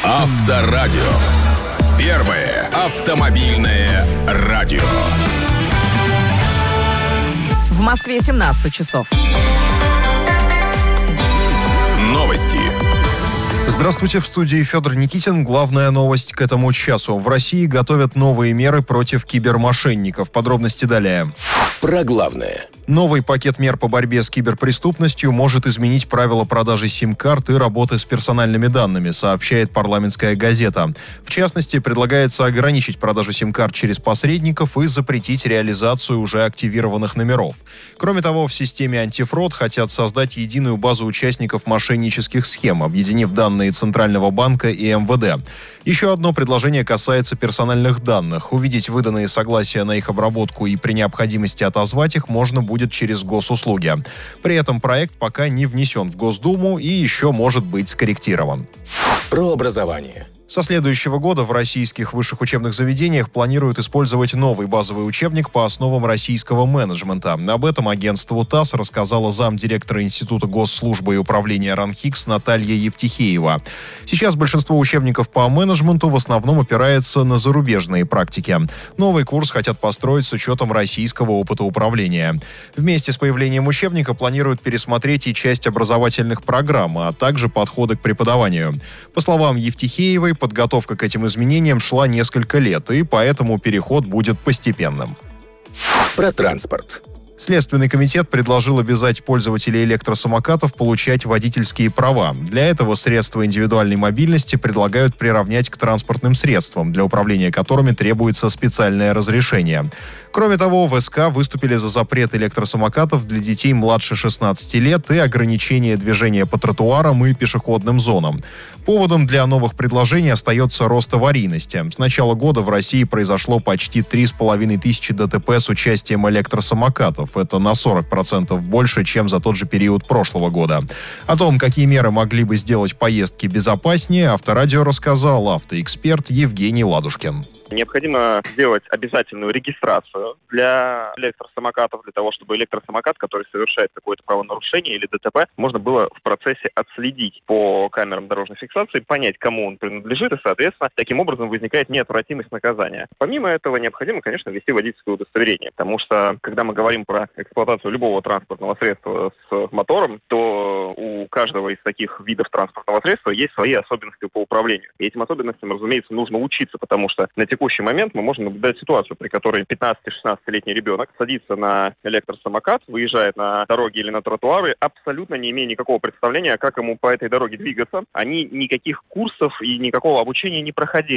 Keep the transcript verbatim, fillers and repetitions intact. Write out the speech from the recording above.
Авторадио. Первое автомобильное радио. В Москве семнадцать часов. Новости. Здравствуйте, в студии Федор Никитин. Главная новость к этому часу. В России готовят новые меры против кибермошенников. Подробности далее. Про главное. Новый пакет мер по борьбе с киберпреступностью может изменить правила продажи сим-карт и работы с персональными данными, сообщает «Парламентская газета». В частности, предлагается ограничить продажу сим-карт через посредников и запретить реализацию уже активированных номеров. Кроме того, в системе антифрод хотят создать единую базу участников мошеннических схем, объединив данные Центрального банка и эм вэ дэ. Еще одно предложение касается персональных данных. Увидеть выданные согласия на их обработку и при необходимости отозвать их можно будет через госуслуги. При этом проект пока не внесен в Госдуму и еще может быть скорректирован. Про образование. Со следующего года в российских высших учебных заведениях планируют использовать новый базовый учебник по основам российского менеджмента. Об этом агентству ТАСС рассказала замдиректора Института госслужбы и управления РАНХИКС Наталья Евтихеева. Сейчас большинство учебников по менеджменту в основном опирается на зарубежные практики. Новый курс хотят построить с учетом российского опыта управления. Вместе с появлением учебника планируют пересмотреть и часть образовательных программ, а также подходы к преподаванию. По словам Евтихеевой, подготовка к этим изменениям шла несколько лет, и поэтому переход будет постепенным. Про транспорт. Следственный комитет предложил обязать пользователей электросамокатов получать водительские права. Для этого средства индивидуальной мобильности предлагают приравнять к транспортным средствам, для управления которыми требуется специальное разрешение. Кроме того, в эс ка выступили за запрет электросамокатов для детей младше шестнадцати лет и ограничение движения по тротуарам и пешеходным зонам. Поводом для новых предложений остается рост аварийности. С начала года в России произошло почти три с половиной тысячи дэ тэ пэ с участием электросамокатов. Это на сорок процентов больше, чем за тот же период прошлого года. О том, какие меры могли бы сделать поездки безопаснее, Авторадио рассказал автоэксперт Евгений Ладушкин. Необходимо сделать обязательную регистрацию для электросамокатов, для того, чтобы электросамокат, который совершает какое-то правонарушение или дэ тэ пэ, можно было в процессе отследить по камерам дорожной фиксации, понять, кому он принадлежит, и, соответственно, таким образом возникает неотвратимость наказания. Помимо этого, необходимо, конечно, ввести водительское удостоверение, потому что, когда мы говорим про эксплуатацию любого транспортного средства с мотором, то у каждого из таких видов транспортного средства есть свои особенности по управлению. И этим особенностям, разумеется, нужно учиться, потому что на В текущий момент мы можем наблюдать ситуацию, при которой пятнадцати-шестнадцатилетний ребенок садится на электросамокат, выезжает на дороги или на тротуары, абсолютно не имея никакого представления, как ему по этой дороге двигаться. Они никаких курсов и никакого обучения не проходили.